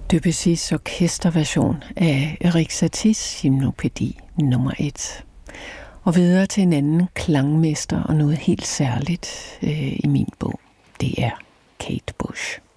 Debussys orkesterversion af Erik Satie's Gymnopædi nummer 1. Og videre til en anden klangmester og noget helt særligt i min bog. Det er Kate Bush.